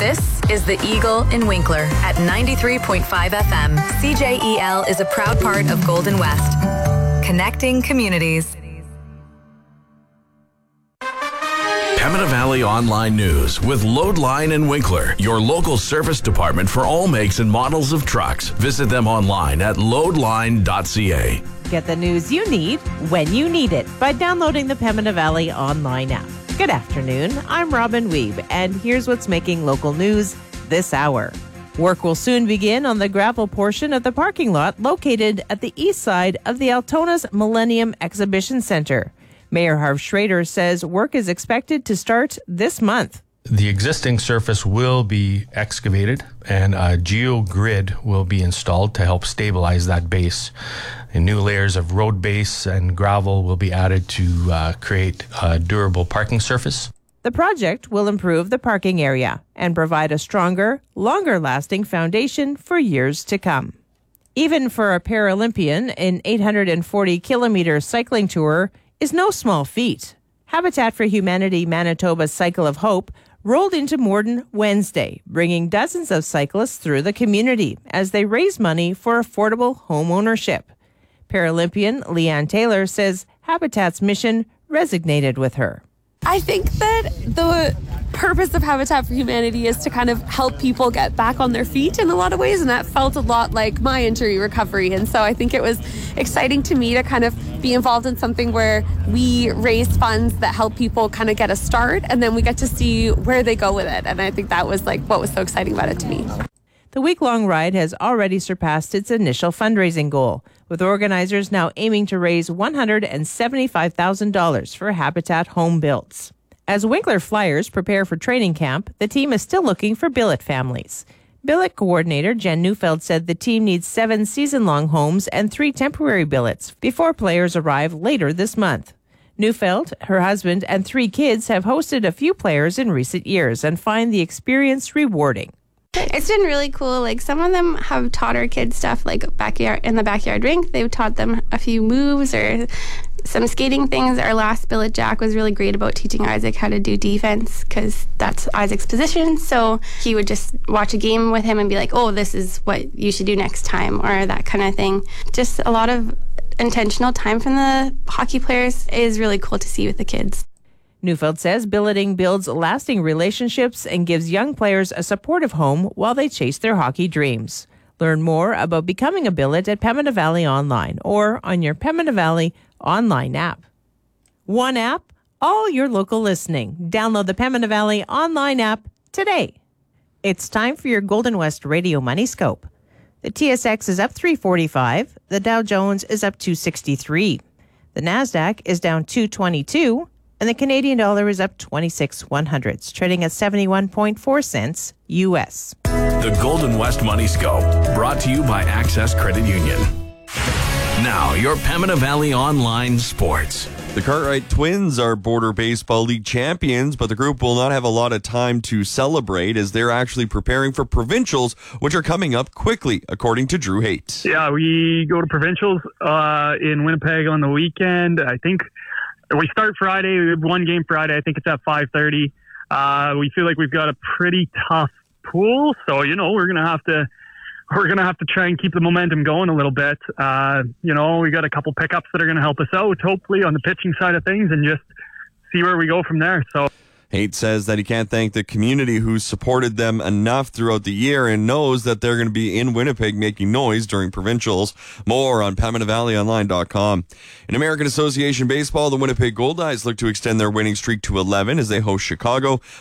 This is The Eagle in Winkler at 93.5 FM. CJEL is a proud part of Golden West. Connecting communities. Pembina Valley Online News with Loadline and Winkler, your local service department for all makes and models of trucks. Visit them online at loadline.ca. Get the news you need when you need it by downloading the Pembina Valley Online app. Good afternoon, I'm Robin Weeb, and here's what's making local news this hour. Work will soon begin on the gravel portion of the parking lot located at the east side of the Altona's Millennium Exhibition Centre. Mayor Harv Schrader says work is expected to start this month. The existing surface will be excavated and a geogrid will be installed to help stabilize that base. And new layers of road base and gravel will be added to create a durable parking surface. The project will improve the parking area and provide a stronger, longer-lasting foundation for years to come. Even for a Paralympian, an 840-kilometer cycling tour is no small feat. Habitat for Humanity Manitoba's Cycle of Hope rolled into Morden Wednesday, bringing dozens of cyclists through the community as they raise money for affordable home ownership. Paralympian Leanne Taylor says Habitat's mission resonated with her. I think that the purpose of Habitat for Humanity is to kind of help people get back on their feet in a lot of ways, and that felt a lot like my injury recovery. And so I think it was exciting to me to kind of be involved in something where we raise funds that help people kind of get a start, and then we get to see where they go with it. And I think that was like what was so exciting about it to me. The week-long ride has already surpassed its initial fundraising goal, with organizers now aiming to raise $175,000 for Habitat home builds. As Winkler Flyers prepare for training camp, the team is still looking for billet families. Billet coordinator Jen Neufeld said the team needs 7 season-long homes and 3 temporary billets before players arrive later this month. Neufeld, her husband, and 3 kids have hosted a few players in recent years and find the experience rewarding. It's been really cool. Like, some of them have taught our kids stuff, like in the backyard rink. They've taught them a few moves or some skating things. Our last billet Jack was really great about teaching Isaac how to do defense, because that's Isaac's position. So he would just watch a game with him and be like, oh, this is what you should do next time, or that kind of thing. Just a lot of intentional time from the hockey players is really cool to see with the kids. Neufeld says billeting builds lasting relationships and gives young players a supportive home while they chase their hockey dreams. Learn more about becoming a billet at Pembina Valley Online or on your Pembina Valley Online app. One app, all your local listening. Download the Pembina Valley Online app today. It's time for your Golden West Radio Money Scope. The TSX is up 345. The Dow Jones is up 263. The NASDAQ is down 222. And the Canadian dollar is up 26/100, trading at 71.4 cents U.S. The Golden West Money Scope, brought to you by Access Credit Union. Now, your Pembina Valley Online Sports. The Cartwright Twins are Border Baseball League champions, but the group will not have a lot of time to celebrate as they're actually preparing for provincials, which are coming up quickly, according to Drew Haight. Yeah, we go to provincials in Winnipeg on the weekend. I think we start Friday. We have one game Friday. I think it's at 5:30. We feel like we've got a pretty tough pool, so we're gonna have to try and keep the momentum going a little bit. We got a couple pickups that are gonna help us out, hopefully on the pitching side of things, and just see where we go from there. So Haight says that he can't thank the community who supported them enough throughout the year and knows that they're going to be in Winnipeg making noise during provincials. More on PembinaValleyOnline.com. In American Association Baseball, the Winnipeg Goldeyes look to extend their winning streak to 11 as they host Chicago.